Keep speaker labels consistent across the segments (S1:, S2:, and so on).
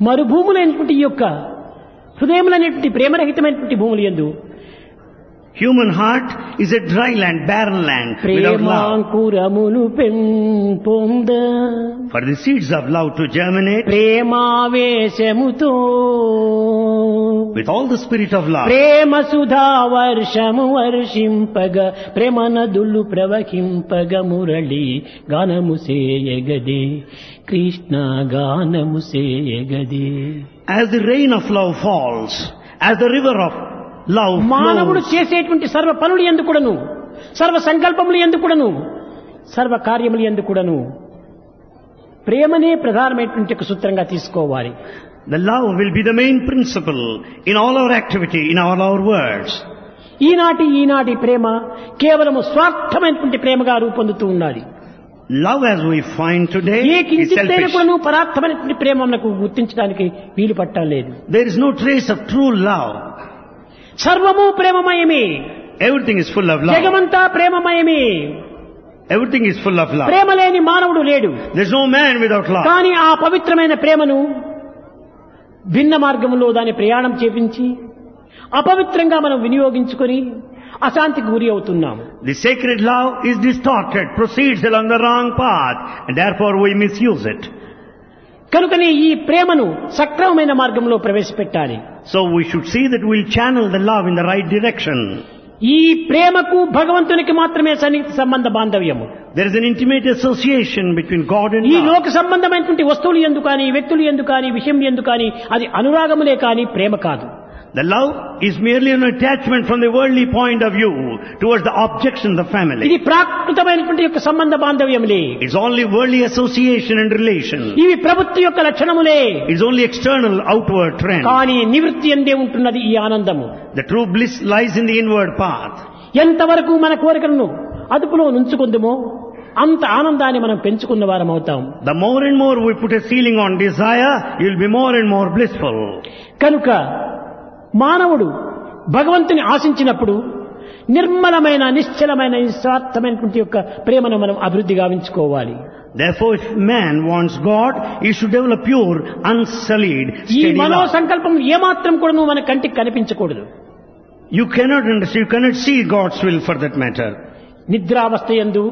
S1: మరుభూములైనటువంటి ఈ యొక్క హృదయములైనటువంటి ప్రేమరహితమైనటువంటి భూములు యందు
S2: Human heart is a dry land, barren land, without love.
S1: ప్రేమాంకురములు పెంపొంద
S2: For the seeds of love to germinate,
S1: ప్రేమావేశముతో
S2: with all the spirit of love,
S1: ప్రేమ సుధా వర్షము వర్షింపగ ప్రేమ నదులు ప్రవహింపగ మురళి గానము సేయగదే కృష్ణ గానము సేయగదే.
S2: as the rain of love falls, as the river of love
S1: మానవుడు
S2: flows,
S1: చేసేటువంటి సర్వ పనులు ఎందుకుడను, సర్వ సంకల్పములు ఎందుకుడను, సర్వ కార్యములు ఎందుకుడను ప్రేమనే ప్రధానమైనటువంటి ఒక సూత్రంగా తీసుకోవాలి.
S2: the love will be the main principle in all our activity, in all our words.
S1: ఈనాటి ప్రేమ కేవలము స్వార్థమైనటువంటి ప్రేమగా రూపొందుతూ ఉన్నది.
S2: Love as we find today
S1: A
S2: is
S1: కించిత్తైనా
S2: selfish.
S1: కూడా పరార్థమైనటువంటి ప్రేమ మనకు గుర్తించడానికి వీలు పట్టలేదు.
S2: There is no trace of true love.
S1: సర్వము ప్రేమమయమే,
S2: Everything is full of love.
S1: జగమంతా ప్రేమమయమే.
S2: Everything is full of love.
S1: ప్రేమ లేని మానవుడు లేడు.
S2: There is no man without love.
S1: కానీ ఆ పవిత్రమైన ప్రేమను భిన్న మార్గంలో దాని ప్రయాణం చేపించి అపవిత్రంగా మనం వినియోగించుకొని అశాంతికి గురి అవుతున్నాము.
S2: The sacred love is distorted, proceeds along the wrong path, and therefore we misuse it.
S1: కనుకనే ఈ ప్రేమను సక్రమమైన మార్గంలో ప్రవేశపెట్టాలి.
S2: So we should see that we'll channel the love in the right direction.
S1: ఈ ప్రేమకు భగవంతునికి మాత్రమే సన్నిహిత సంబంధ బాంధవ్యము.
S2: There is an intimate association between God and
S1: ఈ
S2: love.
S1: లోక సంబంధమైనటువంటి వస్తువులు ఎందు కానీ, వ్యక్తులు ఎందు కానీ, విషయం ఎందు కానీ అది అనురాగములే కానీ ప్రేమ కాదు.
S2: The love is merely an attachment from the worldly point of view towards the objects in the family.
S1: ఇది ప్రాకృతమైనటువంటి యొక్క సంబంధ బాంధవ్యములే.
S2: It's only worldly association and relation.
S1: ఇవి ప్రభుత్వ యొక్క లక్షణములే.
S2: It's only external outward trend.
S1: కానీ నివృత్తి ఎందే ఉంటున్నది ఈ ఆనందము.
S2: The true bliss lies in the inward path.
S1: ఎంతవరకు మన కోరికలను అదుపులో నుంచుకుందుమో అంత ఆనందాన్ని మనం పెంచుకున్న వారం అవుతాం.
S2: The more and more we put a ceiling on desire, you'll be more and more blissful.
S1: కనుక మానవుడు భగవంతుని ఆశించినప్పుడు నిర్మలమైన నిశ్చలమైన నిస్వార్థమైనటువంటి యొక్క ప్రేమను మనం అభివృద్ధి గావించుకోవాలి.
S2: Therefore, if man wants God, he should develop pure, unsullied,
S1: ఈ
S2: steady
S1: మనో
S2: love.
S1: సంకల్పం ఏమాత్రం కూడా మన కంటికి కనిపించకూడదు.
S2: You cannot understand, you cannot see God's will for that matter.
S1: నిద్రావస్థ యందు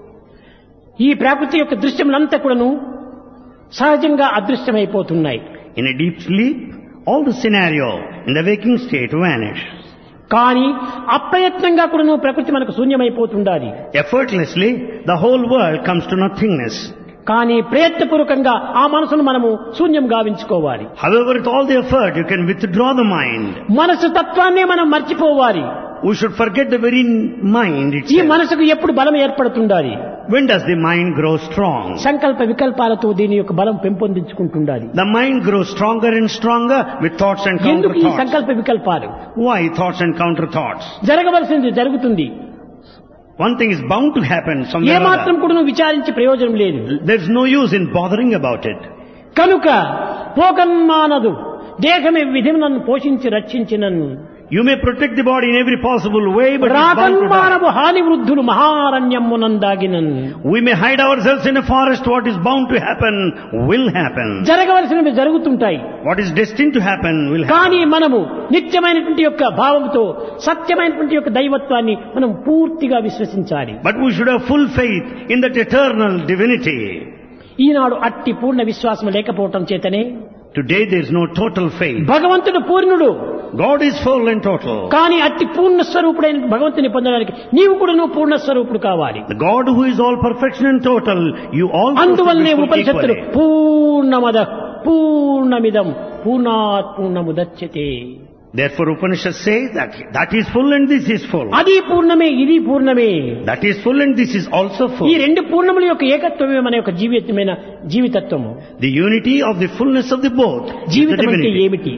S1: ఈ ప్రకృతి యొక్క దృశ్యములంతా కూడాను సహజంగా అదృశ్యమైపోతున్నాయి.
S2: In a deep sleep, all the scenario in the waking state vanish.
S1: కానీ అప్రయత్నంగా కూడాను ప్రకృతి మనకు శూన్యమైపోతుండాలి.
S2: Effortlessly, the whole world comes to nothingness.
S1: కానీ ప్రయత్నపూర్వకంగా ఆ మనసును మనము శూన్యం గావించుకోవాలి.
S2: However, with all the effort, you can withdraw the mind.
S1: మనసు తత్వాన్నే మనం మర్చిపోవాలి.
S2: We should forget the very mind
S1: ఈ
S2: itself.
S1: మనసుకు ఎప్పుడు బలం ఏర్పడుతుండాలి?
S2: When does the mind grow strong?
S1: సంకల్ప వికల్పాలతో దీని యొక్క బలం పెంపొందించుకుంటుండాలి.
S2: The mind grows stronger and stronger with thoughts and
S1: ఎందుకు ఈ
S2: counter-thoughts.
S1: సంకల్ప వికల్పాలు?
S2: Why thoughts and counter-thoughts?
S1: జరగవలసింది జరుగుతుంది.
S2: One thing is bound to happen somewhere or
S1: ఏమాత్రం
S2: other.
S1: కూడా నువ్వు విచారించి ప్రయోజనం లేదు.
S2: There's no use in bothering about it.
S1: కనుక పోకన్మానదు దేహమే విధిని నన్ను పోషించి రక్షించినను
S2: You may protect the body in every possible way, but it's bound to die.
S1: రాకన్మానవు హాని వృద్ధులు మహారణ్యమునందాగినన్.
S2: We may hide ourselves in a forest. What is bound to happen will happen.
S1: జరగవలసినవి జరుగుతుంటాయి.
S2: What is destined to happen will happen.
S1: కానీ మనము నిత్యమైనటువంటి యొక్క భావంతో సత్యమైనటువంటి యొక్క దైవత్వాన్ని మనం పూర్తిగా విశ్వసించాలి.
S2: But we should have full faith in that eternal divinity.
S1: ఈనాడు అట్టి పూర్ణ విశ్వాసం లేకపోవటం చేతనే
S2: Today there is no total faith.
S1: భగవంతుడు పూర్ణుడు.
S2: God is full and total.
S1: కానీ అట్టి పూర్ణ స్వరూపుడైన భగవంతుని పొందడానికి నీవు కూడా నువ్వు పూర్ణ స్వరూపుడు కావాలి.
S2: The God who is all perfection and total, you also should
S1: అందువల్లనే
S2: be full
S1: ఉపనిషత్తులు
S2: equally.
S1: పూర్ణమద పూర్ణమిదం పూర్ణాత్ పూర్ణముదచ్యతే.
S2: Therefore Upanishads say that is full and this is full.
S1: అది పూర్ణమే, ఇది పూర్ణమే.
S2: That is full and this is also
S1: ఈ
S2: full.
S1: రెండు పూర్ణముల యొక్క ఏకత్వమే మన యొక్క జీవితత్వము.
S2: The unity of the fullness of the both is the
S1: జీవితం అంటే
S2: divinity.
S1: ఏమిటి?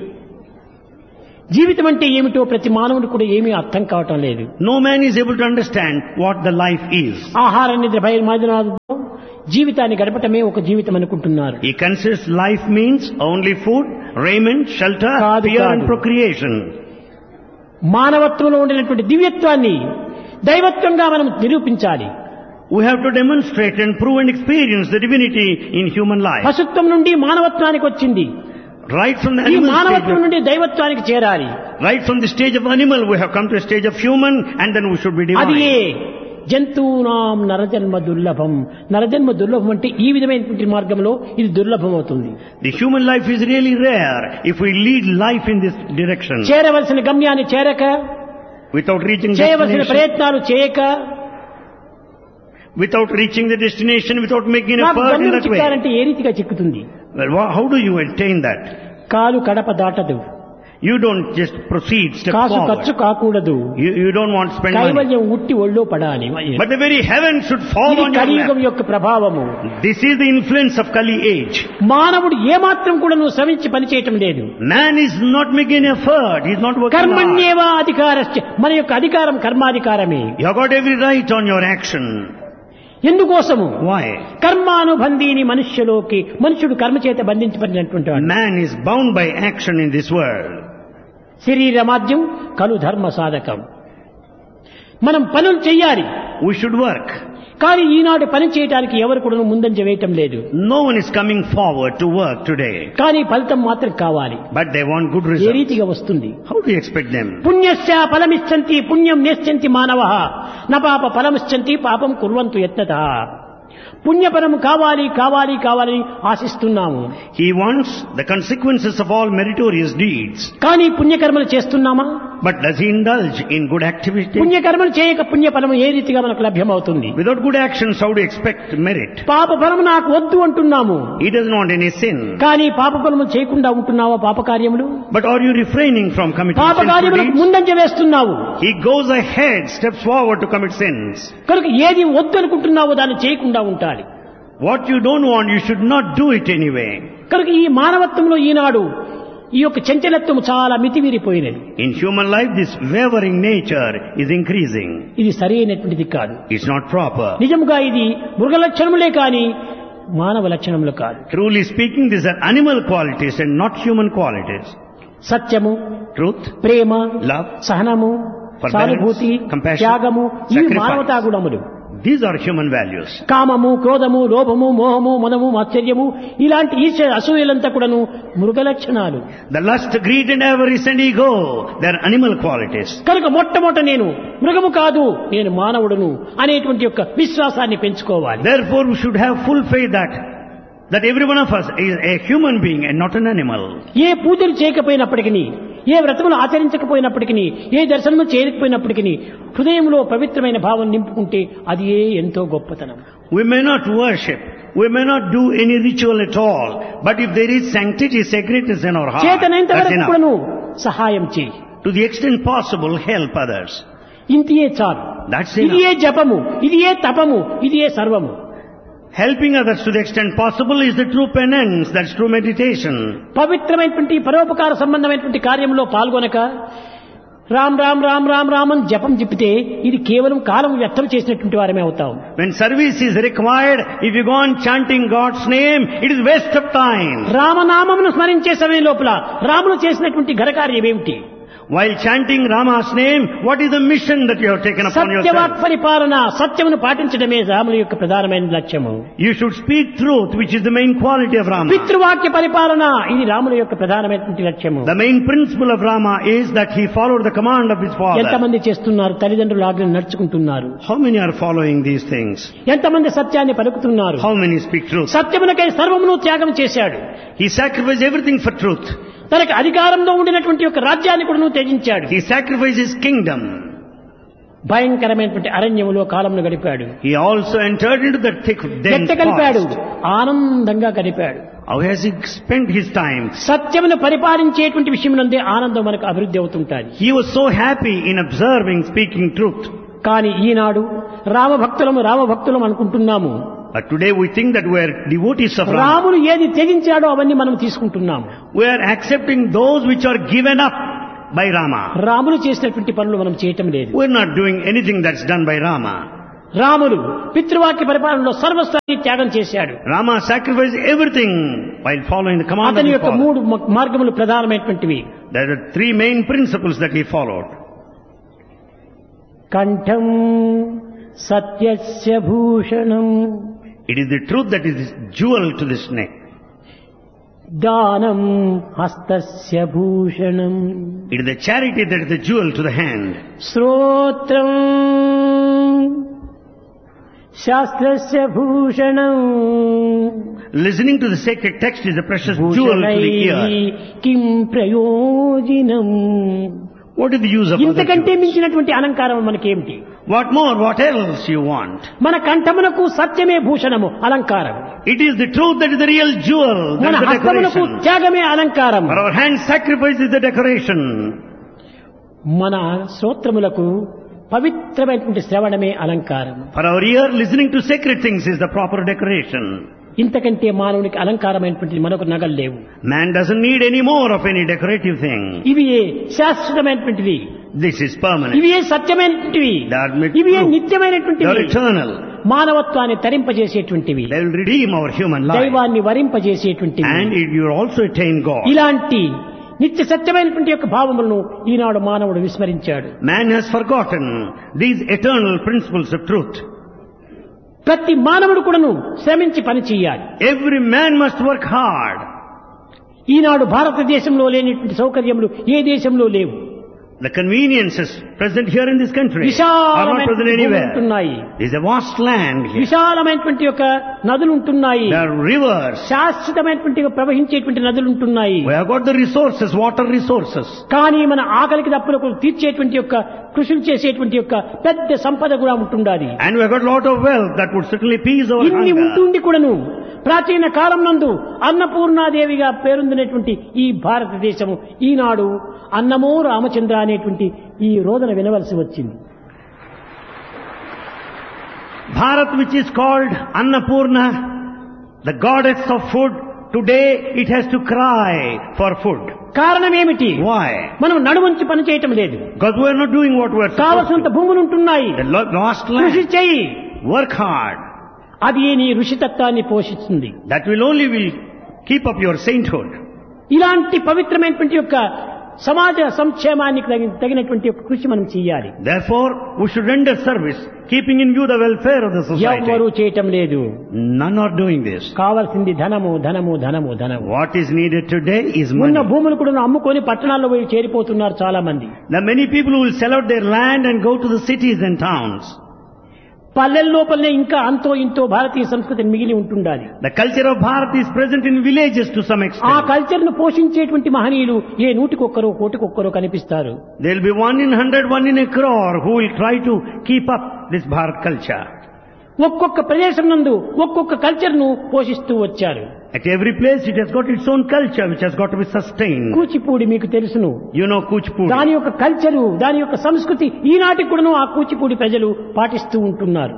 S1: జీవితం అంటే ఏమిటో ప్రతి మానవుడు కూడా ఏమీ అర్థం కావటం లేదు.
S2: No man is able to understand what the life is.
S1: ఆహార నిద్ర భయమాదనాలతో జీవితాన్ని గడపటమే ఒక జీవితం అనుకుంటున్నారు.
S2: He considers life means only food, raiment, shelter,
S1: కాదు,
S2: fear and
S1: కాదు.
S2: procreation.
S1: మానవత్వంలో ఉండినటువంటి దివ్యత్వాన్ని దైవత్వంగా మనం నిరూపించాలి.
S2: We have to demonstrate and prove and experience the divinity in human life.
S1: పశుత్వం నుండి మానవత్వానికి వచ్చింది.
S2: Right from the
S1: ఈ
S2: animal
S1: మానవత్వం
S2: stage,
S1: నుండి దైవత్వానికి చేరాలి.
S2: right from the stage of animal, we have come to a stage of human, and then we should be
S1: అది
S2: divine.
S1: జంతువునాం నరజన్మ దుర్లభం. నరజన్మ దుర్లభం అంటే ఈ విధమైనటువంటి మార్గంలో ఇది దుర్లభం అవుతుంది.
S2: The human life is really rare if we lead life in this direction.
S1: చేరవలసిన గమ్యాన్ని చేరక,
S2: Without reaching
S1: చేయవలసిన
S2: destination,
S1: ప్రయత్నాలు చేయక,
S2: without reaching the destination, without making
S1: నాకు
S2: effort in
S1: గమ్యం
S2: that way.
S1: చిక్కాలంటే ఏ రీతిగా చిక్కుతుంది?
S2: Well, how do you attain that?
S1: కాలు Kadapa దాటదు,
S2: You don't just proceed, step
S1: కాసు ఖర్చు
S2: forward.
S1: కాకూడదు,
S2: You don't want to spend money.
S1: కైవల్యం ఉట్టి ఒళ్ళో పడాలి.
S2: But the very heaven should fall
S1: ఇది
S2: on your
S1: కలియుగం
S2: lap.
S1: యొక్క ప్రభావము.
S2: This is the influence of Kali age.
S1: మానవుడు ఏమాత్రం కూడా నువ్వు శ్రమించి పనిచేయటం లేదు.
S2: Man is not making an effort. He is not working hard.
S1: కర్మణ్యేవా అధికారశ్చ, మన యొక్క అధికారం కర్మాధికారమే.
S2: You have got every right on your action.
S1: ఎందుకోసము?
S2: Why?
S1: కర్మానుబంధీని మనుష్యులోకి, మనుష్యుడు కర్మ చేత బంధించబడినటువంటి వాడు.
S2: Man is bound by action in this world.
S1: శరీరమాద్యం కలు ధర్మ సాధకం. మనం పనులు చెయ్యాలి,
S2: We should work.
S1: కానీ ఈనాడు పని చేయడానికి ఎవరు కూడా ముందంజ వేయటం లేదు.
S2: No one is coming forward to work today.
S1: కానీ ఫలితం మాత్రం కావాలి.
S2: But they want good
S1: A
S2: results.
S1: రీతిగా వస్తుంది?
S2: How do you expect them?
S1: పుణ్యస్య ఫలమిచ్చంతి పుణ్యం నేశ్చంతి మానవః న పాప ఫలమిచ్చంతి పాపం కుర్వంతు యత్నతః. పుణ్యపరము కావాలి కావాలి కావాలని ఆశిస్తున్నాము,
S2: He wants the consequences of all meritorious deeds.
S1: కానీ పుణ్యకర్మలు చేస్తున్నామా?
S2: But does he indulge in good activity?
S1: పుణ్యకర్మలు చేయక పుణ్యఫలము ఏ రీతిగా మనకు లభ్యమవుతుంది?
S2: Without good actions, how do you expect merit?
S1: పాప ఫలము నాకు వద్దు అంటున్నాము,
S2: He doesn't want any sin.
S1: కానీ పాప ఫలము చేయకుండా ఉంటున్నావా? పాప కార్యములు,
S2: But are you refraining from committing
S1: పాప
S2: sinful
S1: కార్యములకు
S2: deeds?
S1: ముందంజ వేస్తున్నావు.
S2: He goes ahead, steps forward to commit sins.
S1: కనుక ఏది వద్దు అనుకుంటున్నావో దాన్ని చేయకుండా ఉండాలి.
S2: What you don't want, you should not do it anyway.
S1: కనుక ఈ మానవత్వంలో ఈనాడు ఈ యొక్క చంచలత్వం చాలా మితిమీరిపోయినది.
S2: In human life, this wavering nature is increasing.
S1: ఇది సరైనటువంటిది కాదు.
S2: It's not proper.
S1: నిజముగా ఇది మృగ లక్షణములే కాని మానవ లక్షణములు కాదు.
S2: Truly speaking, these are animal qualities and not human qualities.
S1: సత్యము,
S2: Truth,
S1: ప్రేమ,
S2: love,
S1: సహనము,
S2: forbearance,
S1: సానుభూతి,
S2: compassion,
S1: త్యాగము ఇవి
S2: sacrifice.
S1: మానవతా గుణములు.
S2: These are human values.
S1: కామము, క్రోధము, లోభము, మోహము, మదము, మాత్సర్యము ఇలాంటి ఈర్ష్య అసూయలంతా కూడాను మృగ లక్షణాలు.
S2: The lust, greed and avarice and ego, they are animal qualities.
S1: కనుక మొట్టమొదట నేను మృగము కాదు, నేను మానవుడును అనేటువంటి యొక్క విశ్వాసాన్ని పెంచుకోవాలి.
S2: Therefore, we should have full faith that every one of us is a human being and not an animal.
S1: ఏ పూజలు చేయకపోయినప్పటికీ, ఏ వ్రతములు ఆచరించకపోయినప్పటికీ, ఏ దర్శనము చేయకపోయినప్పటికీ హృదయంలో పవిత్రమైన భావం నింపుకుంటే అది ఎంతో గొప్పతనం.
S2: We may not worship, we may not do any ritual at all, but if there is sanctity, sacredness in our heart,
S1: చేతనైనంత
S2: that's
S1: వరకు
S2: enough.
S1: కూడాను సహాయం చేయి.
S2: To the extent possible, help others.
S1: ఇంతియే చాలు.
S2: That's
S1: ఇది
S2: enough.
S1: ఏ జపము, ఇది ఏ తపము, ఇది ఏ సర్వము.
S2: Helping others to the extent possible is the true penance, that's true meditation.
S1: పవిత్రమైనటువంటి పరోపకార సంబంధమైనటువంటి కార్యంలో పాల్గొనక రామ్ రామ్ రామ్ రామ్ రామ్ అని జపం చెప్పితే ఇది కేవలం కాలం వ్యర్థం చేసినటువంటి వారమే అవుతాం.
S2: When service is required, if you go on chanting God's name, it is waste of time.
S1: రామనామమును స్మరించే సమయం లోపల రాములు చేసినటువంటి ఘనకార్యం ఏమిటి?
S2: While chanting Rama's name, what is the mission that you have taken upon
S1: సత్యవాక్
S2: yourself?
S1: పరిపాలన, సత్యమును పాటించడమే రాముల యొక్క ప్రధానమైన లక్ష్యము.
S2: You should speak truth, which is the main quality of Rama.
S1: పితృవాక్య పరిపాలన ఇది రాముల యొక్క ప్రధానమైనటువంటి లక్ష్యము.
S2: The main principle of Rama is that he followed the command of his father.
S1: ఎంతమంది చేస్తున్నారు? తల్లిదండ్రుల ఆజ్ఞను నడుచుకుంటున్నారు.
S2: How many are following these things?
S1: ఎంతమంది సత్యాన్ని పలుకుతున్నారు?
S2: How many speak truth?
S1: సత్యమునకై సర్వమును త్యాగం చేశాడు.
S2: He sacrificed everything for truth.
S1: తనకు అధికారంలో ఉండినటువంటి యొక్క రాజ్యాన్ని కూడా త్యజించాడు.
S2: He sacrificed his kingdom.
S1: భయంకరమైనటువంటి అరణ్యములో కాలంను గడిపాడు.
S2: He also entered into the thick, dense
S1: ఎంత గడిపాడు?
S2: forest.
S1: ఆనందంగా గడిపాడు.
S2: How has he spent his time?
S1: సత్యమును పరిపాలించేటువంటి విషయమునందే ఆనందం మనకు అభివృద్ధి అవుతుంటాది.
S2: He was so happy in observing, speaking truth.
S1: కానీ ఈనాడు రామభక్తులం అనుకుంటున్నాము.
S2: But today we think that we are devotees of Rama.
S1: రాముడు ఏది త్యజించాడో అవన్నీ మనం తీసుకుంటున్నాము.
S2: We are accepting those which are given up by Rama.
S1: రాముడు చేసినటువంటి పనులు మనం చేయటం లేదు.
S2: We are not doing anything that's done by Rama.
S1: రాముడు పితృవాక్య పరిపాలనలో సర్వస్వాన్ని త్యాగం చేశాడు.
S2: Rama sacrificed everything while following the command of
S1: అతని
S2: his
S1: యొక్క
S2: father.
S1: 3 మార్గములు ప్రధానమైనటువంటివి.
S2: There are 3 main principles that he followed.
S1: కంఠం సత్యస్య Bhushanam,
S2: It is the truth that is jewel to this neck.
S1: దానం హస్తస్య Bhushanam.
S2: It is the charity that is the jewel to the hand.
S1: శ్రోత్రం శాస్త్రస్య Bhushanam.
S2: Listening to the sacred text is a precious jewel to the ear.
S1: కిం ప్రయోజనం.
S2: What is the use of other
S1: ఇంతకంటే
S2: jewels?
S1: మించినటువంటి అలంకారం మనకేమిటి?
S2: What more? What else you want?
S1: మన కంఠమునకు సత్యమే భూషణము, అలంకారం.
S2: It is the truth that is the real jewel.
S1: మన
S2: That is the
S1: హస్తమునకు
S2: decoration.
S1: త్యాగమే అలంకారం.
S2: For our hand, sacrifice is the decoration.
S1: మన శ్రోత్రములకు పవిత్రమైనటువంటి శ్రవణమే అలంకారం.
S2: For our ear, listening to sacred things is the proper decoration.
S1: ఇంతకంటే మానవునికి అలంకారమైనటువంటి మనకు నగలు లేవు.
S2: Man doesn't need any more of any decorative thing.
S1: ఇవి శాశ్వతమైనటువంటివి,
S2: This is permanent.
S1: ఇవి సత్యమైనటువంటివి,
S2: They are made
S1: ఇవి
S2: true. They are
S1: నిత్యమైనటువంటివి,
S2: eternal.
S1: మానవత్వాన్ని తరింపజేసేటువంటివి,
S2: They will redeem our human life.
S1: దైవాన్ని వరింపజేసేటువంటివి.
S2: And you will also attain God.
S1: ఇలాంటి నిత్య సత్యమైనటువంటి యొక్క భావములను ఈనాడు మానవుడు విస్మరించాడు.
S2: Man has forgotten these eternal principles of truth.
S1: ప్రతి మానవుడు కూడాను శ్రమించి పని చేయాలి.
S2: Every man must work hard.
S1: ఈనాడు భారతదేశంలో లేనటువంటి సౌకర్యములు ఏ దేశంలో లేవు.
S2: The conveniences present here in this country are not present anywhere. There is a vast land here.
S1: విశాలమైనటువంటి యొక్క నదులు ఉంటున్నాయి.
S2: There are rivers.
S1: శాశ్వతమైనటువంటి ప్రవహించేటువంటి నదులు ఉంటున్నాయి.
S2: We have got the resources, water resources.
S1: కానీ మన ఆకలికి దప్పులకు తీర్చేటువంటి యొక్క కృషులు చేసేటువంటి యొక్క పెద్ద సంపద కూడా ఉంటుండాలి.
S2: And we have got a lot of wealth that would certainly appease our
S1: ఇన్ని
S2: hunger.
S1: ఉంటుండి కూడాను ప్రాచీన కాలం నందు అన్నపూర్ణాదేవిగా పేరొందినటువంటి ఈ భారతదేశము ఈనాడు అన్నమో రామచంద్ర అనేటువంటి ఈ రోదన వినవలసి వచ్చింది.
S2: Bharat, which is called Annapurna, the goddess of food, today it has to cry for food.
S1: కారణం ఏమిటి?
S2: Why?
S1: మనం నడువంచి పని చేయటం లేదు.
S2: Because we are not doing what we are supposed
S1: కావలసినంత
S2: to.
S1: భూములు ఉంటున్నాయి.
S2: The lost
S1: కృషి
S2: land.
S1: చెయ్యి.
S2: Work hard.
S1: అది నీ ఋషితత్వాన్ని పోషిస్తుంది.
S2: That will keep up your sainthood.
S1: ఇలాంటి పవిత్రమైనటువంటి యొక్క సమాజ సంక్షేమానికి తగినటువంటి యొక్క కృషి మనం చేయాలి.
S2: Therefore, we should render service, keeping in view the welfare of the society.
S1: ఎవరు చేయటం లేదు.
S2: None are doing this.
S1: కావాల్సింది ధనము ధనము ధనము ధనము.
S2: What is needed today is
S1: ఉన్న
S2: money.
S1: భూములు కూడా అమ్ముకొని పట్టణాల్లో పోయి చేరిపోతున్నారు చాలా మంది.
S2: There are many people who will sell out their land and go to the cities and towns.
S1: పల్లెల లోపలనే ఇంకా అంతో ఇంతో భారతీయ సంస్కృతి మిగిలి ఉంటుండాలి.
S2: The culture of Bharat is present in villages to some
S1: ఆ
S2: extent.
S1: కల్చర్ ను పోషించేటువంటి మహనీయులు ఏ నూటికొక్కరో కోటికొక్కరో కనిపిస్తారు.
S2: There will be 1 in 100, 1 in a crore who will try to keep up this Bharat culture.
S1: ఒక్కొక్క ప్రదేశం నందు ఒక్కొక్క కల్చర్ ను పోషిస్తూ వచ్చారు.
S2: At every place it has got its own culture which has got to be sustained.
S1: Kuchipudi మీకు తెలుసును.
S2: You know Kuchipudi.
S1: దాని యొక్క కల్చరు, దాని యొక్క సంస్కృతి ఈనాటికి కూడాను ఆ కూచిపూడి ప్రజలు పాటిస్తూ ఉంటున్నారు.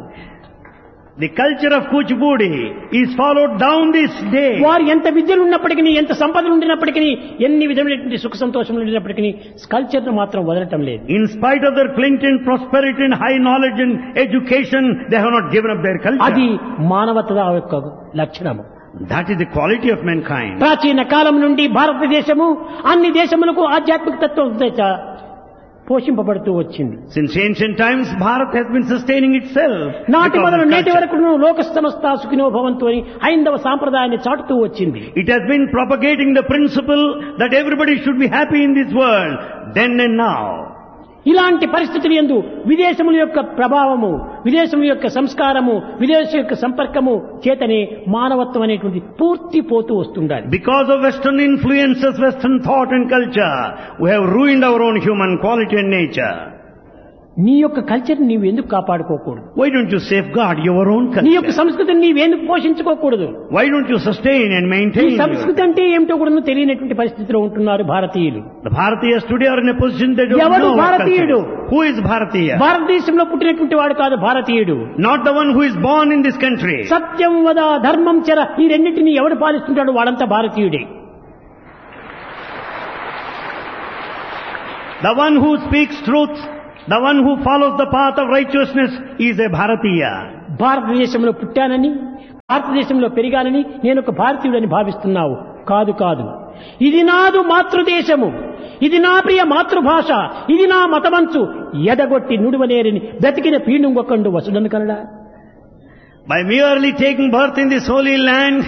S2: The culture of Kuchipudi is followed down this day.
S1: వారు ఎంత విద్యలు ఉన్నప్పటికీ, ఎంత సంపదలు ఉండినప్పటికీ, ఎన్ని విధమైనటువంటి సుఖ సంతోషములు ఉండినప్పటికీ కల్చర్ ను మాత్రం వదలటం లేదు.
S2: In spite of their plenty and prosperity and high knowledge and education, they have not given up their culture.
S1: అది మానవత యొక్క లక్షణము.
S2: That is the quality of mankind.
S1: ప్రాచీన కాలం నుండి భారతదేశము అన్ని దేశములకు ఆధ్యాత్మిక తత్వం పోషింపబడుతూ వచ్చింది.
S2: Since ancient times, Bharat has been sustaining itself.
S1: నాటి మొదలు
S2: because of
S1: నేటి
S2: culture.
S1: వరకు లోక సమస్త సుఖినో భవంతు అని హైందవ సాంప్రదాయాన్ని చాటుతూ వచ్చింది.
S2: It has been propagating the principle that everybody should be happy in this world, then and now.
S1: ఇలాంటి పరిస్థితులు యందు విదేశముల యొక్క ప్రభావము, విదేశముల యొక్క సంస్కారము, విదేశం యొక్క సంపర్కము చేతనే మానవత్వం అనేటువంటి పూర్తి పోతూ వస్తుండాలి.
S2: Because of Western influences, Western thought and culture, we have ruined our own human quality and nature.
S1: నీ యొక్క కల్చర్ నీవు ఎందుకు కాపాడుకోకూడదు?
S2: Why don't you safeguard your own
S1: నీ యొక్క
S2: culture?
S1: సంస్కృతిని నీవెందుకు పోషించుకోకూడదు?
S2: Why don't you sustain and
S1: ఈ
S2: maintain
S1: సంస్కృతి
S2: your...
S1: అంటే ఏమిటో కూడా తెలియనటువంటి పరిస్థితిలో ఉంటున్నారు భారతీయులు.
S2: The Bharatiyas today are in a position they don't
S1: ఎవడు
S2: know what culture
S1: భారతీయుడు?
S2: is. Who is Bharatiya?
S1: భారతదేశంలో పుట్టినటువంటి వాడు కాదు భారతీయుడు.
S2: Not the one who is born in this country.
S1: సత్యం వద ధర్మం చర ఈ రెండింటిని ఎవడు పాలిస్తుంటాడు వాడంతా భారతీయుడే.
S2: The one who speaks truth, the one who follows the path of righteousness is a Bharatiya.
S1: భారతదేశంలో పుట్టానని, భారతదేశంలో పెరిగానని నేను ఒక భారతీయుడని భావిస్తున్నావు. కాదు కాదు. ఇది నాదు మాతృదేశము, ఇది నా ప్రియ మాతృభాష, ఇది నా మతమంచు ఎదగొట్టి నుడువనేరని బ్రతికిన పీనుంగొకండు వసుడను కలడా.
S2: By merely taking birth in this holy land,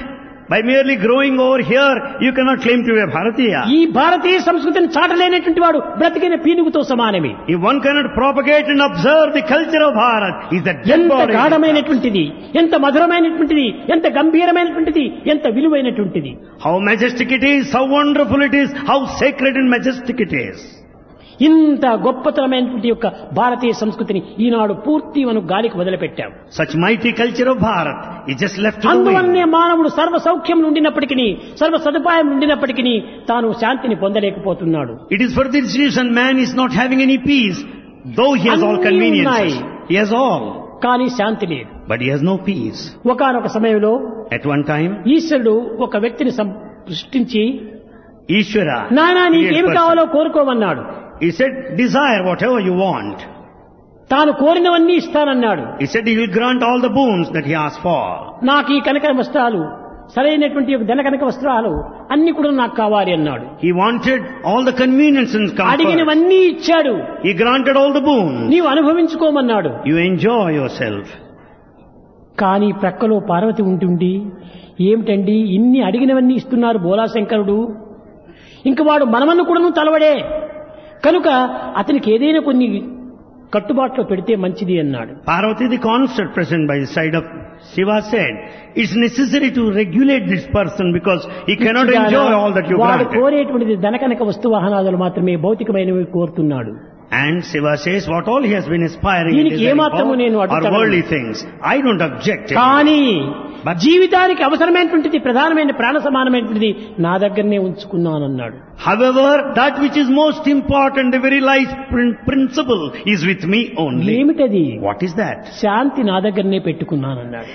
S2: By merely growing over here, you cannot claim to be a Bharatiya.
S1: ఈ భారతీయ సంస్కృతిని చాటలేనటువంటి వాడు బ్రతికిన పీనుగుతో సమానమే.
S2: If one cannot propagate and observe the culture of Bharat, is that dead
S1: ఎంత
S2: body.
S1: గాఢమైనటువంటిది, ఎంత మధురమైనటువంటిది, ఎంత గంభీరమైనటువంటిది, ఎంత విలువైనటువంటిది.
S2: How majestic it is, how wonderful it is, how sacred and majestic it is.
S1: ఇంత గొప్పతనమైనటువంటి యొక్క భారతీయ సంస్కృతిని ఈనాడు పూర్తి మనం గాలికి వదిలిపెట్టాం.
S2: Such mighty culture of Bharat is just left to the
S1: అందువల్లనే
S2: wind.
S1: మానవుడు సర్వ సౌఖ్యం ఉండినప్పటికీ, సర్వ సదుపాయం ఉండినప్పటికీ తాను శాంతిని పొందలేకపోతున్నాడు.
S2: It is for this reason man is not having any peace, though he has all
S1: అన్నీ
S2: conveniences.
S1: ఉన్నాయి.
S2: He has all,
S1: కానీ శాంతి లేదు.
S2: but he has no peace.
S1: ఒకానొక సమయంలో
S2: At one time,
S1: ఈశ్వరుడు ఒక వ్యక్తిని సృష్టించి,
S2: Ishvara,
S1: నాయనా
S2: created
S1: నీకేమి
S2: person.
S1: కావాలో కోరుకోమన్నాడు.
S2: He said, desire whatever you want.
S1: తాను కోరినవన్నీ ఇస్తానన్నాడు.
S2: He said he will grant all the boons that he asked for.
S1: నాకు ఈ కనక వస్త్రాలు, సరైనటువంటి ధన కనక వస్త్రాలు అన్ని కూడా నాకు కావాలి అన్నాడు.
S2: He wanted all the convenience and comfort.
S1: అడిగినవన్నీ ఇచ్చాడు.
S2: He granted all the boons.
S1: నీవు అనుభవించుకోమన్నాడు.
S2: You enjoy yourself.
S1: కానీ ప్రక్కలో పార్వతి ఉంటుండి, ఏమిటండి ఇన్ని అడిగినవన్నీ ఇస్తున్నారు బోలాశంకరుడు, ఇంక వాడు మనమన్ను కూడాను తలవడే, కనుక అతనికి ఏదైనా కొన్ని కట్టుబాట్లు పెడితే మంచిది అన్నాడు.
S2: Parvati, the consort present by the side of Shiva, said, it's necessary to regulate this person because he cannot enjoy all that you
S1: వాడు
S2: granted.
S1: కోరేటువంటిది ధనకనక వస్తువాహనాదులు మాత్రమే, భౌతికమైనవి కోరుతున్నాడు.
S2: And Shiva says, what all he has been aspiring
S1: దీనికి
S2: is
S1: ఏమాత్రము నేను
S2: are
S1: అడ్డుతగలను.
S2: worldly things. I don't object.
S1: కానీ
S2: But-
S1: జీవితానికి అవసరమైనటువంటిది, ప్రధానమైన ప్రాణ సమానమైనటువంటిది నా దగ్గరనే ఉంచుకున్నానన్నాడు.
S2: However, that which is most important, the very life principle is with me only.
S1: ఏమిటది?
S2: What is that?
S1: శాంతి నా దగ్గరనే పెట్టుకున్నానన్నాడు.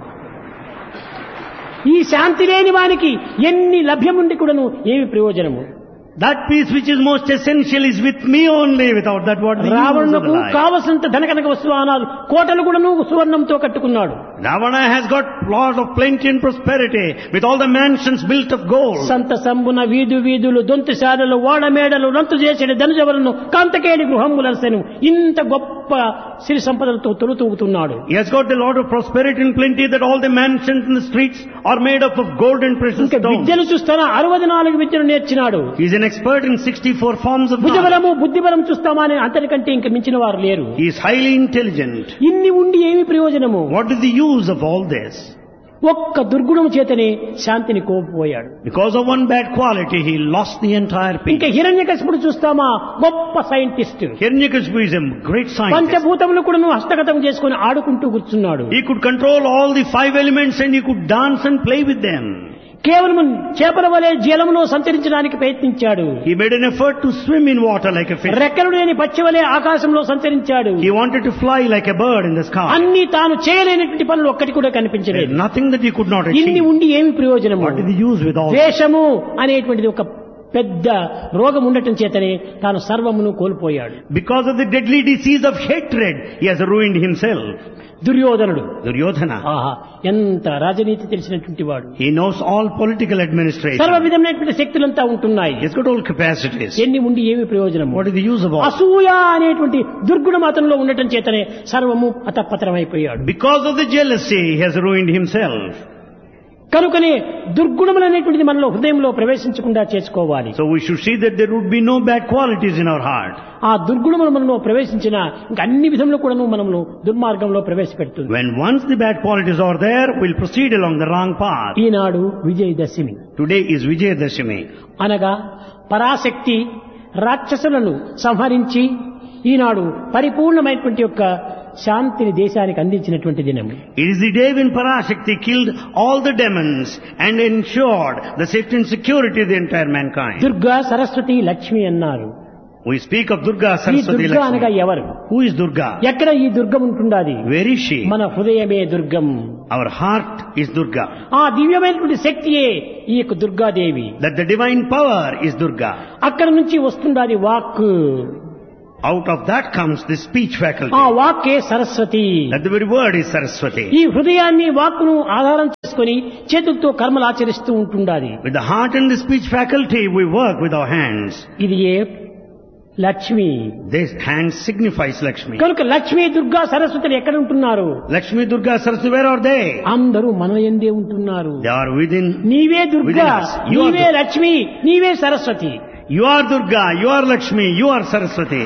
S1: ఈ శాంతి లేని వానికి ఎన్ని లభ్యముండి కూడాను ఏమి ప్రయోజనము?
S2: That peace which is most essential is with me only. Without that, what is the use of
S1: రావణులకు
S2: life?
S1: కావలసినంత ధనకనక వస్తువాహనాలు కోటలు కూడాను సువర్ణంతో కట్టుకున్నాడు.
S2: Ravana has got lot of plenty and prosperity with all the mansions built of gold.
S1: సంత సంబున వీధు వీధులు, దొంతుశాలలు, వాడమేడలు, రంతు చేసేడు ధనుజవలను, కాంతకేడి గృహములసెను, ఇంత గొప్ప సిరి సంపదలతో తొలుతూగుతున్నాడు.
S2: He has got a lot of prosperity and plenty that all the mansions in the streets are made up of gold and precious
S1: ఇంకా
S2: stones.
S1: విద్యను చూస్తానా 64 విద్యను నేర్చినాడు.
S2: He is an expert in 64 forms of knowledge.
S1: భుజబలము బుద్ధిబలం చూస్తామా అని అంతకంటే ఇంక మించిన వారు లేరు.
S2: He is highly intelligent.
S1: ఇన్ని ఉండి ఏమి ప్రయోజనము?
S2: What is the use of all this?
S1: ఒక్క దుర్గుణము చేతనే శాంతిని కోల్పోయాడు.
S2: Because of one bad quality, he lost the entire
S1: ఇంకా
S2: peace.
S1: హిరణ్యకశిపుడు చూస్తామా, గొప్ప scientist,
S2: Hiranyakashipu is a great scientist.
S1: పంచభూతములు కూడా హస్తగతం చేసుకుని ఆడుకుంటూ కూర్చున్నాడు.
S2: He could control all the 5 elements and he could dance and play with them.
S1: కేవలం చేపల వలె జలములో సంచరించడానికి ప్రయత్నించాడు.
S2: He made an effort to swim in water like a fish.
S1: రెక్కలు లేని పక్షి వలె ఆకాశంలో సంచరించాడు.
S2: He wanted to fly like a bird in the sky.
S1: అన్ని తాను చేయలేనటువంటి పనులు ఒక్కటి కూడా
S2: There is
S1: కనిపించలేదు.
S2: nothing that he could not
S1: ఇన్ని
S2: achieve.
S1: ఉండి ఏమి ప్రయోజనము?
S2: What is the use with all this?
S1: ద్వేషము అనేటువంటిది ఒక పెద్ద రోగం ఉండటం చేతనే తాను సర్వమును కోల్పోయాడు.
S2: Because of the deadly disease of hatred, he has ruined himself.
S1: దుర్యోధనుడు,
S2: Duryodhana.
S1: ఆహా ఎంత రాజనీతి తెలిసినటువంటి వాడు,
S2: He knows all political administration.
S1: సర్వ విధమైనటువంటి శక్తులంతా ఉంటున్నాయి.
S2: He's got all capacities.
S1: ఎన్ని ఉండి ఏమి ప్రయోజనము?
S2: What is the use of all?
S1: అసూయ అనేటువంటి దుర్గుణం అతనిలో ఉండటం చేతనే సర్వము అతపతనమైపోయాడు.
S2: Because of the jealousy, he has ruined himself.
S1: కనుకనే దుర్గుణములు అనేటువంటిది మనలో హృదయంలో ప్రవేశించకుండా చేసుకోవాలి.
S2: So we should see that there would be no bad qualities in our heart.
S1: ఆ దుర్గుణములు మనలో ప్రవేశించిన ఇంకా అన్ని విధంలో కూడా మనము దుర్మార్గంలో ప్రవేశపెడుతుంది.
S2: When once the bad qualities are there, we'll proceed along the wrong path.
S1: Eenadu Vijayadashami
S2: Today is Vijayadashami.
S1: అనగా పరాశక్తి రాక్షసులను సంహరించి ఈనాడు పరిపూర్ణమైనటువంటి యొక్క శాంతిని దేశానికి అందించినటువంటి దినం.
S2: It is the day when Parashakti killed all the demons and ensured the safety and security of the entire mankind.
S1: Durga, Saraswati, Lakshmi అన్నారు.
S2: We speak of Durga,
S1: ఈ
S2: Saraswati,
S1: దుర్గా అనగా
S2: Lakshmi.
S1: ఎవరు?
S2: Who is Durga?
S1: ఎక్కడ ఈ దుర్గం ఉంటుండాది?
S2: Where is she?
S1: మన హృదయమే దుర్గం.
S2: Our heart is Durga.
S1: ఆ దివ్యమైనటువంటి శక్తియే ఈ యొక్క Durgadevi.
S2: That the divine power is Durga.
S1: అక్కడ నుంచి వస్తుండాది walk.
S2: Out of that comes the speech faculty.
S1: ఆ వాక్కే Saraswati.
S2: That the very word is Saraswati.
S1: ఈ హృదయాన్ని వాక్కును ఆధారం చేసుకొని చేతులతో కర్మలు ఆచరిస్తూ ఉంటుండాది.
S2: With the heart and the speech faculty, we work with our hands.
S1: ఇది ఏ Lakshmi.
S2: This hand signifies Lakshmi.
S1: కనుక లక్ష్మీ దుర్గా సరస్వతులు ఎక్కడ ఉంటున్నారు?
S2: Lakshmi, Durga, Saraswati, where are they?
S1: అందరూ మన యందే ఉంటున్నారు.
S2: They are within.
S1: నీవే Durga,
S2: Within us. You are
S1: నీవే లక్ష్మి, నీవే Saraswati.
S2: You are Durga, you are Lakshmi, you are Saraswati.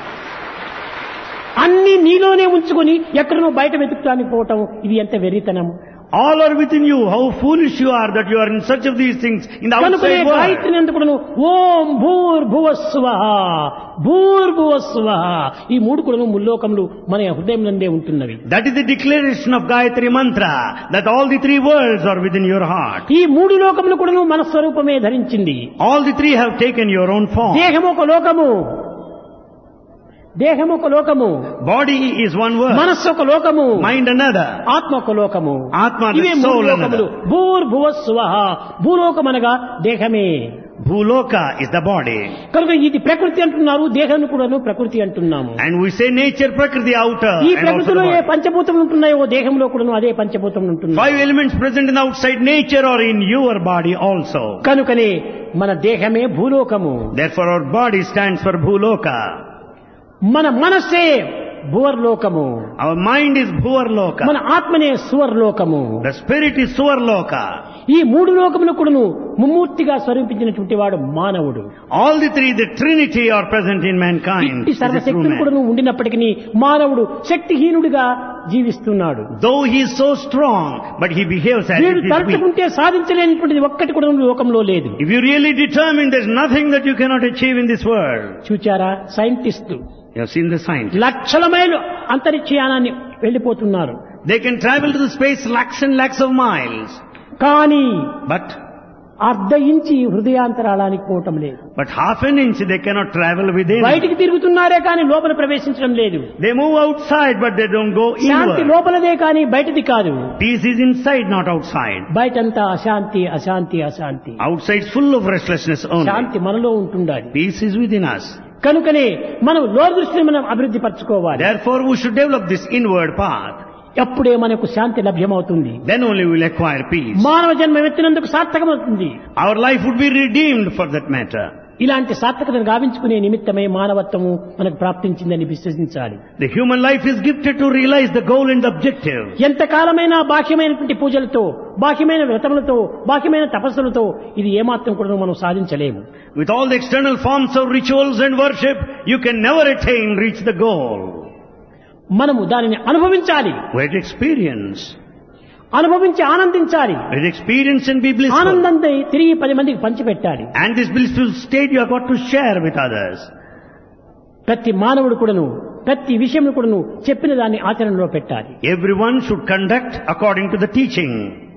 S1: అన్ని నీలోనే ఉంచుకొని ఎక్కడనో బయట వెతుకుతానికి పోవటం ఇది ఎంత వెర్రితనం.
S2: All are within you. How foolish you are that you are in search of these things in the
S1: కనుకనే
S2: outside world.
S1: గాయత్రిని ఎందుకును ఓం భూర్భువస్వః భూర్భువస్వః ఈ మూడు కూడా ముల్లోకములు మన హృదయం నందే ఉంటున్నవి.
S2: That is the declaration of Gayatri Mantra, that all the three worlds are within your heart.
S1: ఈ మూడు లోకములు కూడా మన స్వరూపమే ధరించింది.
S2: All the three have taken your own form.
S1: దేహము ఒక లోకము, దేహము ఒక లోకము,
S2: Body is one world,
S1: మనస్సు ఒక లోకము,
S2: mind another.
S1: ఆత్మ ఒక లోకము.
S2: Atma,
S1: ఇవే
S2: the
S1: మూడు
S2: soul
S1: లోకములు.
S2: another.
S1: భూర్భువస్వః భూలోకమనగా దేహమే.
S2: Bhuloka is the body.
S1: కనుక ఇది ప్రకృతి అంటున్నారు, దేహాన్ని కూడాను ప్రకృతి అంటున్నాము.
S2: And we say nature, Prakriti, outer.
S1: ఈ
S2: And also the
S1: ప్రకృతిలో ఏ
S2: body.
S1: పంచభూతములు ఉంటున్నాయో దేహంలో కూడాను అదే పంచభూతములు ఉంటున్నాయి.
S2: 5 elements present in the outside nature are in your body also.
S1: కనుకనే మన దేహమే భూలోకము,
S2: Therefore our body stands for Bhuloka.
S1: మన మనస్సే భువర్లోకము,
S2: Our mind is Bhuvarloka.
S1: మన ఆత్మనే సువర్లోకము.
S2: The spirit is Suvarloka.
S1: ఈ మూడు లోకములు కూడాను ముమ్మూర్తిగా స్వరూపించినటువంటి వాడు మానవుడు.
S2: All the three, the Trinity, are present in mankind.
S1: ఇట్టి
S2: This is true
S1: సర్వశక్తులు
S2: man.
S1: కూడాను ఉండినప్పటికీ మానవుడు శక్తిహీనుడిగా జీవిస్తున్నాడు.
S2: Though he is so strong, but he behaves as
S1: వీడు
S2: if he is weak.
S1: తలుచుకుంటే సాధించలేనిటువంటిది ఒక్కటి కూడా లోకంలో లేదు.
S2: If you really determine, there is nothing that you cannot achieve in this world.
S1: చూచారా, సైంటిస్టులు
S2: You have seen the science.
S1: లక్షల మైలు అంతరిక్షయానాన్ని వెళ్లిపోతున్నారు.
S2: They can travel to the space lakhs and lakhs of miles.
S1: కానీ
S2: But
S1: అర్ధ ఇంచి హృదయాంతరాళానికి పోవటం లేదు.
S2: half an inch they cannot travel within.
S1: బయటికి తిరుగుతున్నారే కానీ లోపల ప్రవేశించడం లేదు.
S2: They move outside, but they don't go
S1: Shanti
S2: inward.
S1: లోపలదే కానీ బయటిది కాదు.
S2: Peace is inside, not outside.
S1: బయటంతా అశాంతి అశాంతి అశాంతి.
S2: Outside is full of restlessness only.
S1: శాంతి మనలో ఉంటుండాలి.
S2: Peace is within us.
S1: కనుకనే మనం లోదృష్టిని మనం అభివృద్ధి పరచుకోవాలి.
S2: Therefore we should develop this inward path.
S1: అప్పుడే మనకు శాంతి లభ్యమవుతుంది.
S2: Then only we will acquire peace.
S1: మానవ జన్మ ఎత్తినందుకు సార్థకమవుతుంది.
S2: Our life would be redeemed for that matter.
S1: ఇలాంటి సార్థకతను గావించుకునే నిమిత్తమే మానవత్వము మనకు ప్రాప్తించిందని విశ్వసించాలి.
S2: The human life is gifted to realize the goal and the objective.
S1: ఎంతకాలమైనా బాహ్యమైనటువంటి పూజలతో, బాహ్యమైన వ్రతములతో, బాహ్యమైన తపస్సులతో ఇది ఏమాత్రం కూడా మనం సాధించలేము.
S2: With all the external forms of rituals and worship, you can never reach the goal.
S1: మనము దానిని అనుభవించాలి,
S2: With experience.
S1: అనుభవించి ఆనందించాలి.
S2: With experience and be blissful.
S1: ఆనందంతో తిరిగి 10 మందికి పంచిపెట్టాలి.
S2: And this blissful state you have got to share with others.
S1: ప్రతి మానవుడు కూడాను ప్రతి విషయం కూడాను చెప్పిన దాన్ని ఆచరణలో పెట్టాలి.
S2: Everyone should conduct according to the teaching.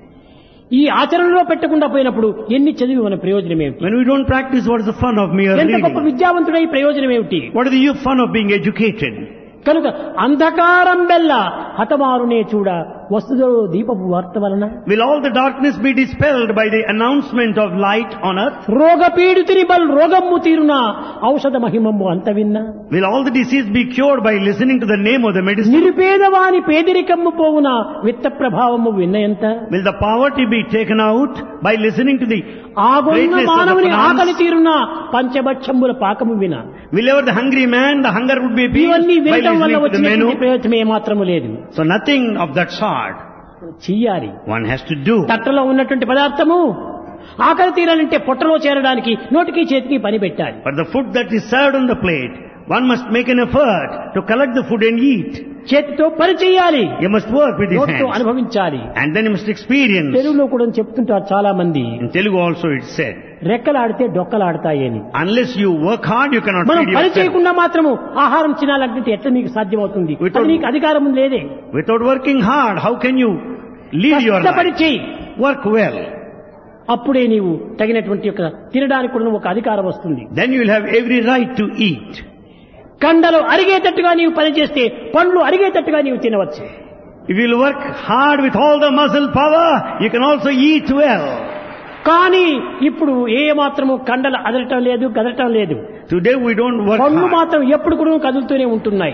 S1: ఈ ఆచరణలో పెట్టకుండా పోయినప్పుడు ఎన్ని చదివి మన ప్రయోజనం ఏమిటి?
S2: When we don't practice, what is the fun of mere
S1: ఎంత గొప్ప
S2: reading?
S1: విద్యావంతుడై ప్రయోజనం ఏమిటి?
S2: What is the fun of being educated?
S1: కనుక అంధకారం బెల్ల హతమారునే చూడ వస్తుదో దీపపు వార్త వలన
S2: Will all the darkness be dispelled by the announcement of light on earth?
S1: రోగపీడితుని బల్ రోగమ్ము తీరునా ఔషధ మహిమమ్ము అంత విన్నా
S2: Will all the disease be cured by listening to the name of the medicine?
S1: నిరుపేదవాని పేదరికమ్ము పోవున విత్త ప్రభావము విన్నయంత
S2: Will the poverty be taken out by listening to the
S1: ఆగొన్న
S2: greatness of the
S1: మానవుని ఆకలి
S2: finance?
S1: తీరునా పంచభక్షముల పాకము విన
S2: Will ever the hungry man, the hunger would be
S1: ఇవన్నీ
S2: appeased by
S1: వినటం వల్ల
S2: listening to the
S1: వచ్చిన
S2: menu?
S1: ప్రయోజనం ఏమాత్రము లేదు.
S2: So nothing of that sort
S1: చెయ్యాలి.
S2: one has to do.
S1: తట్టలో ఉన్నటువంటి పదార్థము ఆకలి తీరాలంటే పొట్టలో చేరడానికి నోటికి చేతికి పని పెట్టాలి.
S2: But the food that is served on the plate, one must make an effort to collect the food and eat.
S1: చేతితో పని చేయాలి,
S2: You must work with his
S1: నోటితో
S2: hands.
S1: అనుభవించాలి.
S2: And then you must experience.
S1: తెలుగులో కూడా చెప్తుంటారు చాలా మంది,
S2: In Telugu also it's said,
S1: రెక్కలాడితే డొక్కలాడతాయని.
S2: unless you work hard, you cannot
S1: మనం
S2: feed
S1: పని
S2: yourself.
S1: చేయకుండా మాత్రము ఆహారం తినాలంటే ఎట్లా నీకు సాధ్యమవుతుంది?
S2: Without-
S1: అది నీకు అధికారం లేదే.
S2: Without working hard, how can you lead your
S1: కష్టపడి
S2: life?
S1: చెయ్యి,
S2: Work well.
S1: అప్పుడే నీవు తగినటువంటి యొక్క తినడానికి కూడా ఒక అధికారం వస్తుంది.
S2: Then you will have every right to eat.
S1: కండలు అరిగేటట్టుగా నీవు పని చేస్తే పండ్లు అరిగేటట్టుగా నీవు తినవచ్చు.
S2: If you will work hard with all the muscle power, you can also eat well.
S1: కానీ ఇప్పుడు ఏ మాత్రము కండలు అదలటం లేదు, కదలటం లేదు.
S2: Today we don't work
S1: పండ్లు
S2: hard.
S1: మాత్రం ఎప్పుడు కూడా కదులుతూనే ఉంటున్నాయి.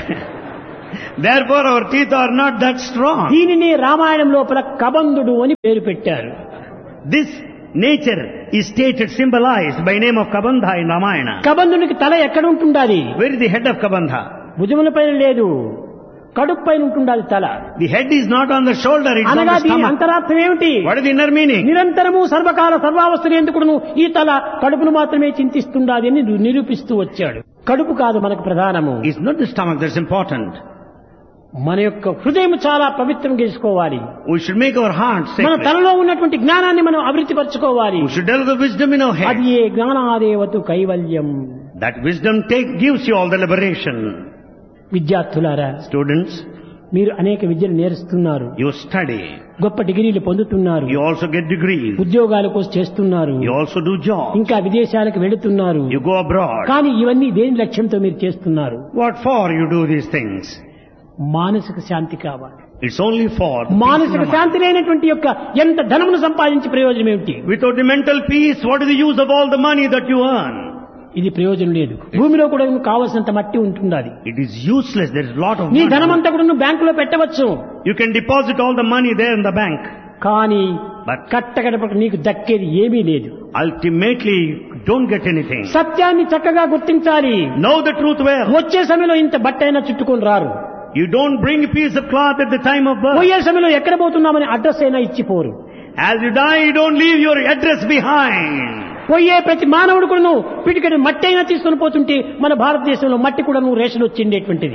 S2: Therefore our teeth are not that strong.
S1: దీనిని రామాయణం లోపల కబంధుడు అని పేరు పెట్టారు.
S2: This Nature is stated, symbolized by name of Kabandha in Ramayana.
S1: కబంధునికి తల ఎక్కడ ఉంటుండాలి?
S2: Where is the head of Kabandha?
S1: భుజముల పైన లేదు, కడుపు పైన ఉంటుండాలి తల.
S2: The head is not on the shoulder, it's on
S1: అనగా
S2: the
S1: దీని
S2: stomach.
S1: అంతరార్థం ఏమిటి?
S2: What is the inner meaning?
S1: నిరంతరము సర్వకాల సర్వావస్థలు ఎందుకును ఈ తల కడుపును మాత్రమే చింతిస్తుండాలి అని నిరూపిస్తూ వచ్చాడు. కడుపు కాదు మనకు ప్రధానము.
S2: It's not the stomach that's important.
S1: మన యొక్క హృదయం చాలా పవిత్రం చేసుకోవాలి.
S2: We should make our heart
S1: మన
S2: sacred.
S1: తలలో ఉన్నటువంటి జ్ఞానాన్ని మనం అభివృద్ధి పరచుకోవాలి.
S2: We should develop the wisdom in our head.
S1: అది ఏ జ్ఞానాదేవతు కైవల్యం.
S2: That wisdom gives you all the liberation.
S1: విద్యార్థులారా,
S2: Students,
S1: మీరు అనేక విద్యలు నేర్చుతున్నారు,
S2: you study.
S1: గొప్ప డిగ్రీలు పొందుతున్నారు,
S2: You also get degrees.
S1: ఉద్యోగాల కోసం చేస్తున్నారు,
S2: You also do jobs.
S1: ఇంకా విదేశాలకు వెళుతున్నారు.
S2: You go abroad.
S1: కానీ ఇవన్నీ దేని లక్ష్యంతో మీరు చేస్తున్నారు?
S2: What for you do these things?
S1: మానసిక శాంతి కావాలి.
S2: It's only for the peace in
S1: మానసిక
S2: the mind.
S1: శాంతి లేనటువంటి యొక్క ఎంత ధనమును సంపాదించి ప్రయోజనం ఏమిటి?
S2: Without the mental peace, what is the use of all the money that you earn?
S1: ఇది ప్రయోజనం లేదు. భూమిలో కూడా కావలసినంత మట్టి ఉంటుండాలి.
S2: It is useless. There is a lot of
S1: నీ
S2: money.
S1: ధనమంతా కూడా నువ్వు బ్యాంకులో పెట్టవచ్చు,
S2: You can deposit all the money there in the bank.
S1: కానీ
S2: But-
S1: కట్టగడపక నీకు దక్కేది ఏమీ లేదు.
S2: Ultimately, don't get anything.
S1: సత్యాన్ని చక్కగా గుర్తించాలి.
S2: Know the truth well.
S1: వచ్చే సమయంలో ఇంత బట్ట అయినా చుట్టుకొని రారు.
S2: You don't bring a piece of cloth at the time of birth.
S1: పోయే సమయంలో ఎక్కడ పోతున్నామని అడ్రస్ అయినా ఇచ్చిపోరు.
S2: As you die, you don't leave your address behind.
S1: పోయే ప్రతి మానవుడు కూడా పిటికెడు మట్టి అయినా తీసుకొని పోతుంటే మన భారతదేశంలో మట్టి కూడా ration వచ్చిండేటువంటిది.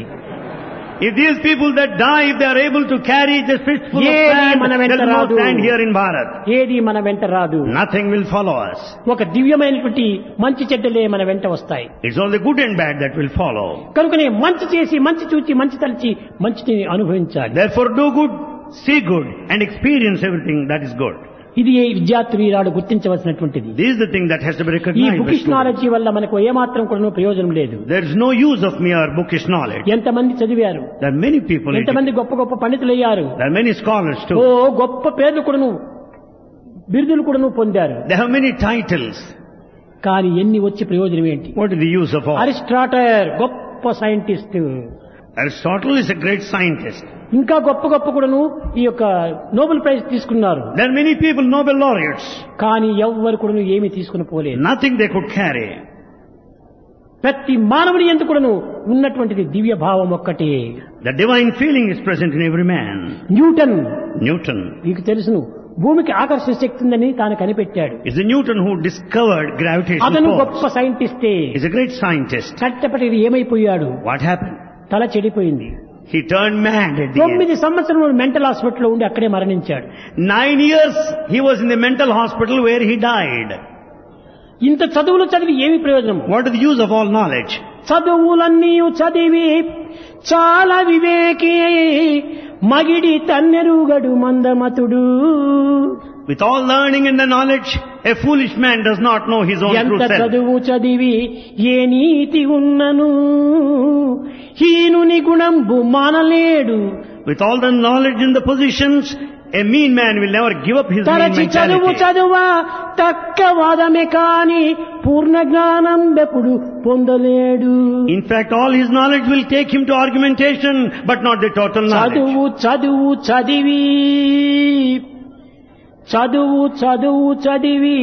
S2: If these people that die, if they are able to carry this fistful of
S1: ఏది
S2: sand,
S1: మన
S2: there
S1: వెంట
S2: is no
S1: రాదు.
S2: sand here in Bharat.
S1: ఏది మన వెంట రాదు.
S2: Nothing will follow us.
S1: ఒక దివ్యమైనటువంటి మంచి చెడ్డలే మన వెంట వస్తాయి.
S2: It's only good and bad that will follow.
S1: కనుకనే మంచి చేసి మంచి చూచి మంచి తలచి మంచిని అనుభవించాలి.
S2: Therefore do good, see good, and experience everything that is good.
S1: ఇది ఈ విద్యార్థులు ఈనాడు గుర్తించవలసినటువంటిది.
S2: This is the thing that has to be
S1: ఈ
S2: recognized by
S1: bookish
S2: students.
S1: Knowledge వల్ల మనకు ఏమాత్రం కూడా ప్రయోజనం లేదు.
S2: There is no use of mere bookish knowledge.
S1: ఎంతమంది చదివారు,
S2: There are many people,
S1: ఎంతమంది గొప్ప గొప్ప పండితులయ్యారు,
S2: there are many scholars
S1: oh
S2: too.
S1: గొప్ప పేర్లు కూడాను బిరుదులు కూడాను పొందారు.
S2: They have many titles.
S1: కానీ ఎన్ని వచ్చి ప్రయోజనం ఏంటి?
S2: What is the use of all?
S1: Aristotle గొప్ప scientist,
S2: Aristotle is a great scientist.
S1: ఇంకా గొప్ప గొప్ప కూడాను ఈ యొక్క నోబెల్ ప్రైజ్ తీసుకున్నారు.
S2: There are many people, Nobel laureates.
S1: కానీ ఎవ్వరు కూడాను ఏమీ తీసుకుని పోలేదు.
S2: Nothing they could carry.
S1: ప్రతి మానవుని ఎందుకు కూడాను ఉన్నటువంటిది దివ్య భావం ఒక్కటే.
S2: The divine feeling is present in every man.
S1: Newton
S2: Newton
S1: మీకు తెలుసును, భూమికి ఆకర్షణ శక్తి ఉందని తాను కనిపెట్టాడు.
S2: is the Newton who discovered gravitational
S1: అతను
S2: force.
S1: గొప్ప సైంటిస్టే.
S2: He's a great scientist.
S1: కట్టపటి ఏమైపోయాడు?
S2: What happened?
S1: తల చెడిపోయింది.
S2: He turned mad at the
S1: 9
S2: end.
S1: సంవత్సరములు మెంటల్ హాస్పిటల్లో ఉండి అక్కడే మరణించాడు.
S2: 9 years he was in the mental hospital where he died.
S1: ఇంత చదువులు చదివి ఏమి ప్రయోజనం?
S2: What is the use of all knowledge?
S1: చదువులన్నీ చదివి చాలా వివేకి మగిడి తన్నెరుగడు మందమతుడు.
S2: With all learning and the knowledge, a foolish man does not know his own
S1: ఎంత
S2: true self.
S1: చదువు చదివి ఏ నీతి ఉన్నను హీనుని గుణంబు మానలేడు.
S2: With all the knowledge and the positions, a mean man will never give up his mean
S1: తరచి చదువు
S2: mentality.
S1: చదువా తక్క వాదమే కాని పూర్ణ జ్ఞానం బెప్పుడు పొందలేడు.
S2: In fact, all his knowledge will take him to argumentation, but not the total knowledge.
S1: చదువు చదివి చదివి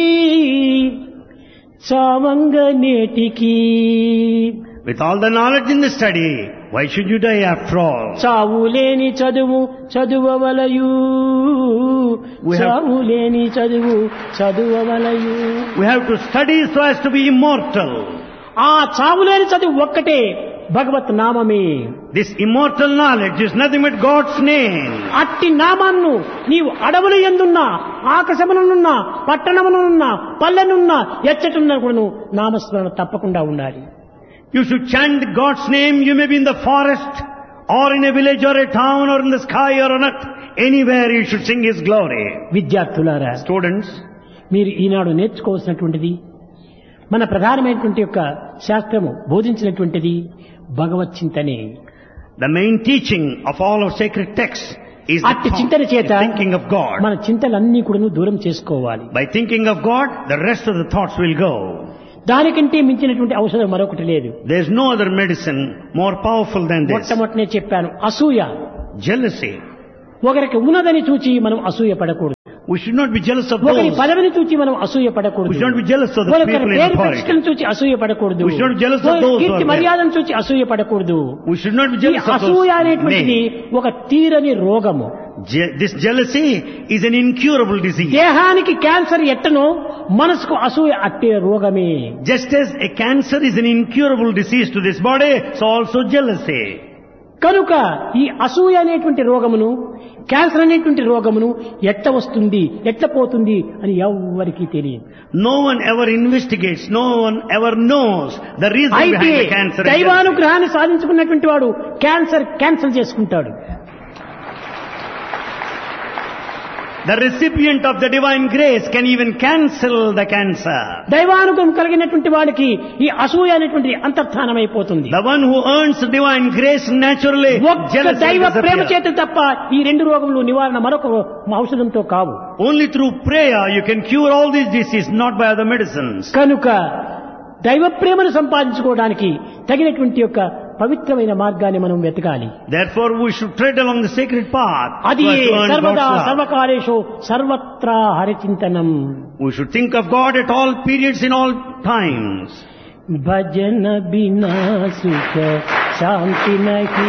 S1: చావంగ నేటికి.
S2: With all the knowledge in the study, why should you die after all?
S1: చావు లేని చదువవలయు,
S2: We have-
S1: చావు లేని చదువవలయు.
S2: We have to study so as to be immortal.
S1: ఆ చావు లేని చదువు ఒక్కటే భగవత్ నామమే.
S2: This immortal knowledge is nothing but God's name.
S1: అట్టి నామాన్ని నీవు అడవులు ఎందున్నా, ఆకాశములనున్నా, పట్టణములనున్నా, పల్లెనున్నా, ఎచ్చటున్నా కూడా నువ్వు నామస్మరణ తప్పకుండా ఉండాలి.
S2: You should chant God's name. You may be in the forest or in a village or a town or in the sky or on earth. Anywhere you should sing His glory.
S1: విద్యార్థులారా,
S2: Students,
S1: మీరు ఈనాడు నేర్చుకోవాల్సినటువంటిది, మన ప్రధానమైనటువంటి యొక్క శాస్త్రము బోధించినటువంటిది భగవత్ చింతనే.
S2: the main teaching of all of sacred texts is the
S1: అట్టి చింతన చేత
S2: the thinking of God.
S1: మన చింతలన్నీ కూడా దూరం చేసుకోవాలి.
S2: By thinking of God, the rest of the thoughts will go.
S1: దానికంటే మించినటువంటి ఔషధం మరొకటి లేదు.
S2: There is no other medicine more powerful than this.
S1: మొట్టమొదటినే చెప్పాను, అసూయ.
S2: Jealousy.
S1: ఒకరికి ఉన్నదని చూచి మనం అసూయ పడకూడదు.
S2: We should not be jealous of
S1: ఒకరి
S2: those.
S1: పదవిని చూచి మనం అసూయ
S2: We
S1: పడకూడదు.
S2: should not be jealous of the
S1: ఒకరి
S2: people in
S1: పేరు
S2: authority.
S1: ప్రతిష్టను చూచి అసూయ పడకూడదు.
S2: We should not be jealous of
S1: ఒకరి
S2: those who
S1: Keerthi
S2: are there.
S1: మర్యాదను చూచి అసూయ పడకూడదు.
S2: We should not be
S1: ఈ
S2: jealous of
S1: అసూయ
S2: those.
S1: అనేటువంటిది
S2: Nay.
S1: ఒక తీరని రోగము.
S2: This jealousy is an incurable disease.
S1: దేహానికి క్యాన్సర్ ఎట్టనో మనసుకు అసూయ అట్టే రోగమే.
S2: Just as a cancer is an incurable disease to this body, so also jealousy.
S1: కనుక ఈ అసూయ అనేటువంటి రోగమును, క్యాన్సర్ అనేటువంటి రోగమును ఎట్ట వస్తుంది, ఎట్ట పోతుంది అని ఎవ్వరికీ తెలియదు.
S2: No one ever investigates, no one ever knows the reason
S1: అయితే
S2: behind the cancer. and jealousy.
S1: దైవానుగ్రహాన్ని సాధించుకున్నటువంటి వాడు క్యాన్సల్ చేసుకుంటాడు.
S2: The recipient of the divine grace can even cancel the cancer.
S1: దైవానుగ్రహం కలిగినటువంటి వాడికి ఈ అసూయ అనేటువంటి అంతర్ధానమైపోతుంది.
S2: The one who earns divine grace naturally,
S1: ఒక్క
S2: jealousy
S1: దైవ ప్రేమ
S2: disappears.
S1: చేత తప్ప ఈ రెండు రోగములు నివారణ మరొక ఔషధంతో కావు.
S2: Only through prayer you can cure all these diseases, not by other medicines.
S1: కనుక దైవ ప్రేమను సంపాదించుకోవడానికి తగినటువంటి యొక్క పవిత్రమైన మార్గాన్ని మనం వెతకాలి.
S2: Therefore we should tread along the sacred path.
S1: అది
S2: to earn
S1: సర్వదా
S2: God's love.
S1: సర్వకాలేషు సర్వత్రా హరిచింతనం.
S2: We should think of God at all periods in all times.
S1: భజన బినా సుఖ శాంతి నహి